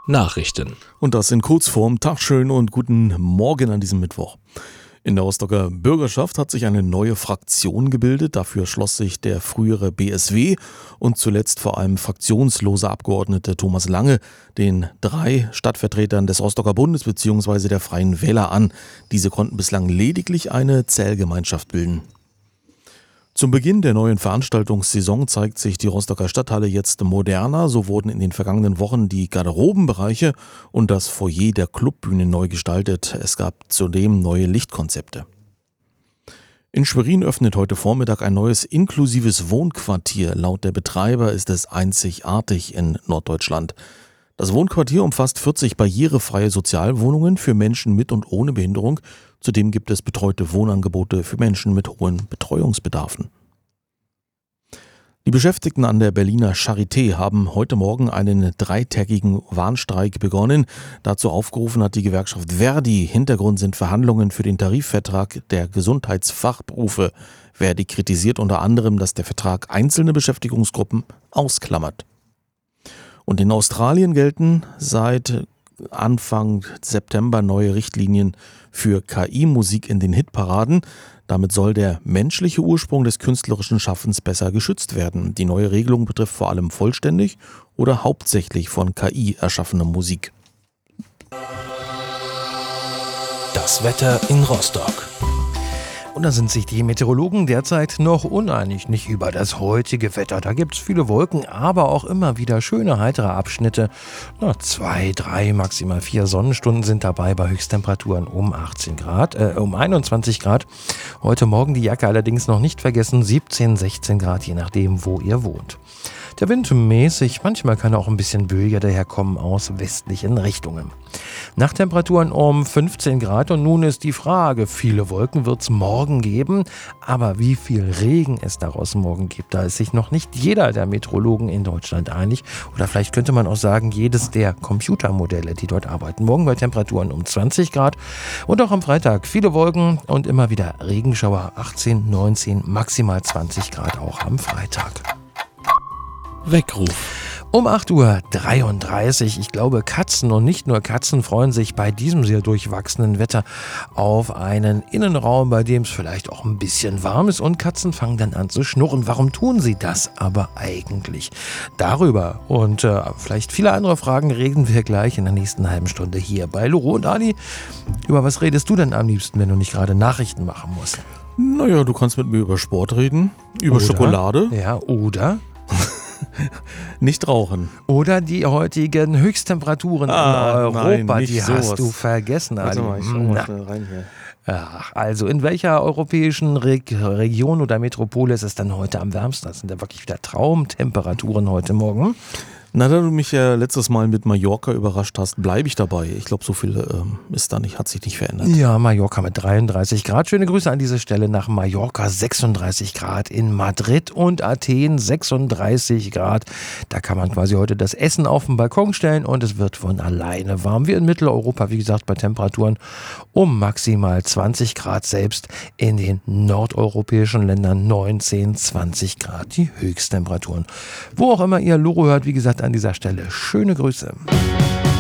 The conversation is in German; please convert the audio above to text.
Nachrichten. Und das in Kurzform. Tag schön und guten Morgen an diesem Mittwoch. In der Rostocker Bürgerschaft hat sich eine neue Fraktion gebildet. Dafür schloss sich der frühere BSW und zuletzt vor allem fraktionslose Abgeordnete Thomas Lange den 3 Stadtvertretern des Rostocker Bundes bzw. der Freien Wähler an. Diese konnten bislang lediglich eine Zählgemeinschaft bilden. Zum Beginn der neuen Veranstaltungssaison zeigt sich die Rostocker Stadthalle jetzt moderner. So wurden in den vergangenen Wochen die Garderobenbereiche und das Foyer der Clubbühne neu gestaltet. Es gab zudem neue Lichtkonzepte. In Schwerin öffnet heute Vormittag ein neues inklusives Wohnquartier. Laut der Betreiber ist es einzigartig in Norddeutschland. Das Wohnquartier umfasst 40 barrierefreie Sozialwohnungen für Menschen mit und ohne Behinderung. Zudem gibt es betreute Wohnangebote für Menschen mit hohen Betreuungsbedarfen. Die Beschäftigten an der Berliner Charité haben heute Morgen einen 3-tägigen Warnstreik begonnen. Dazu aufgerufen hat die Gewerkschaft Verdi. Hintergrund sind Verhandlungen für den Tarifvertrag der Gesundheitsfachberufe. Verdi kritisiert unter anderem, dass der Vertrag einzelne Beschäftigungsgruppen ausklammert. Und in Australien gelten seit Anfang September neue Richtlinien für KI-Musik in den Hitparaden. Damit soll der menschliche Ursprung des künstlerischen Schaffens besser geschützt werden. Die neue Regelung betrifft vor allem vollständig oder hauptsächlich von KI erschaffene Musik. Das Wetter in Rostock. Und da sind sich die Meteorologen derzeit noch uneinig, nicht über das heutige Wetter. Da gibt es viele Wolken, aber auch immer wieder schöne, heitere Abschnitte. 2, 3, maximal 4 Sonnenstunden sind dabei bei Höchsttemperaturen um 21 Grad. Heute Morgen die Jacke allerdings noch nicht vergessen, 17, 16 Grad, je nachdem, wo ihr wohnt. Der Wind mäßig, manchmal kann er auch ein bisschen böiger daherkommen aus westlichen Richtungen. Nachttemperaturen um 15 Grad und nun ist die Frage, viele Wolken wird es morgen geben, aber wie viel Regen es daraus morgen gibt, da ist sich noch nicht jeder der Meteorologen in Deutschland einig oder vielleicht könnte man auch sagen, jedes der Computermodelle, die dort arbeiten. Morgen bei Temperaturen um 20 Grad und auch am Freitag viele Wolken und immer wieder Regenschauer, 18, 19, maximal 20 Grad auch am Freitag. Weckruf. Um 8:33 Uhr. Ich glaube, Katzen und nicht nur Katzen freuen sich bei diesem sehr durchwachsenen Wetter auf einen Innenraum, bei dem es vielleicht auch ein bisschen warm ist und Katzen fangen dann an zu schnurren. Warum tun sie das aber eigentlich? Darüber und vielleicht viele andere Fragen reden wir gleich in der nächsten halben Stunde hier bei Loro und Ali. Über was redest du denn am liebsten, wenn du nicht gerade Nachrichten machen musst? Naja, du kannst mit mir über Sport reden, über Schokolade. Ja, oder? Nicht rauchen. Oder die heutigen Höchsttemperaturen in Europa, nein, die sowas. hast du vergessen. Warte mal, ich schau mal schnell rein hier. Ach, also in welcher europäischen Region oder Metropole ist es dann heute am wärmsten? Das sind ja wirklich wieder Traumtemperaturen heute Morgen. Na, da du mich ja letztes Mal mit Mallorca überrascht hast, bleibe ich dabei. Ich glaube, so viel ist da nicht, hat sich nicht verändert. Ja, Mallorca mit 33 Grad. Schöne Grüße an dieser Stelle nach Mallorca. 36 Grad in Madrid und Athen 36 Grad. Da kann man quasi heute das Essen auf den Balkon stellen und es wird von alleine warm. Wir in Mitteleuropa, wie gesagt, bei Temperaturen um maximal 20 Grad. Selbst in den nordeuropäischen Ländern 19, 20 Grad die Höchsttemperaturen. Wo auch immer ihr Loro hört, wie gesagt, an dieser Stelle schöne Grüße.